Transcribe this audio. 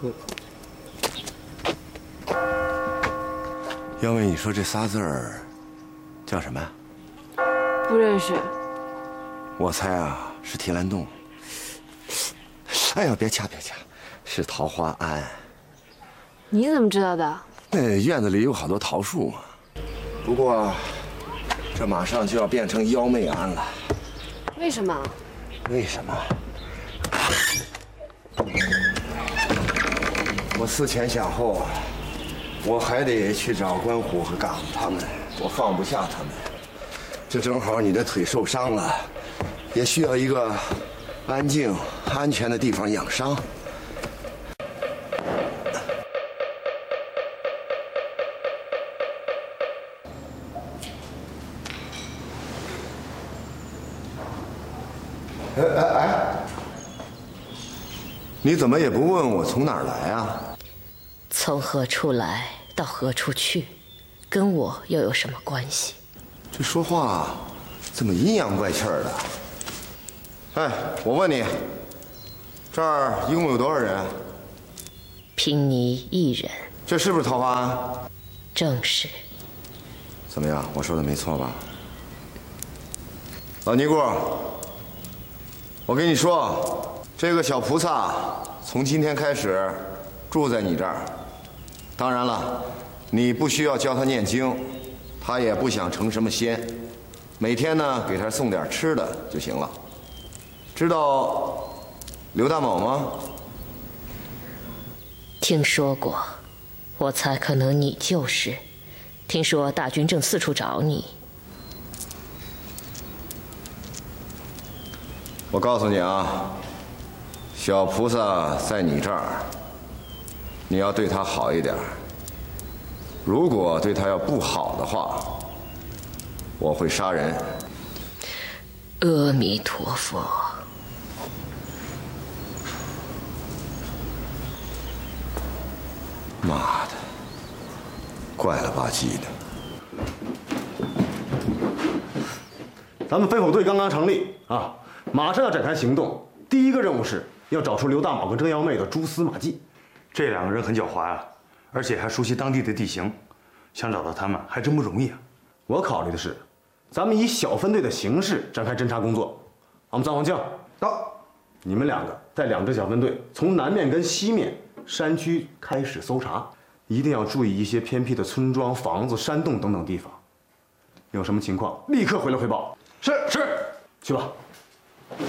要问你说这仨字儿叫什么呀？ 不认识。 我猜啊是提篮洞。哎呀，别掐，是桃花庵。 你怎么知道的？ 那院子里有好多桃树嘛。不过，这马上就要变成妖媚庵了。 为什么？ 为什么？我思前想后啊，我还得去找关虎和嘎子他们，我放不下他们。这正好你的腿受伤了，也需要一个安静、安全的地方养伤。哎，你怎么也不问我从哪儿来啊？ 从何处来到何处去，跟我又有什么关系？ 这说话怎么阴阳怪气儿的？哎，我问你，这儿一共有多少人？ 凭你一人。 这是不是桃花庵？ 正是。 怎么样？我说的没错吧？老尼姑，我跟你说，这个小菩萨从今天开始住在你这儿。当然了，你不需要教他念经，他也不想成什么仙。每天呢，给他送点吃的就行了。知道刘大某吗？ 听说过，我猜可能你就是。听说大军正四处找你。 我告诉你啊，小菩萨在你这儿，你要对他好一点。如果对他要不好的话，我会杀人。 阿弥陀佛。 妈的，怪了吧唧的。 咱们飞虎队刚刚成立啊，马上要展开行动。第一个任务是要找出刘大卯跟郑幺妹的蛛丝马迹。 这两个人很狡猾啊，而且还熟悉当地的地形，想找到他们还真不容易啊。 我考虑的是，咱们以小分队的形式展开侦查工作。我们藏王将到，你们两个带2支小分队从南面跟西面山区开始搜查，一定要注意一些偏僻的村庄、房子、山洞等等地方。有什么情况立刻回来汇报。是，去吧。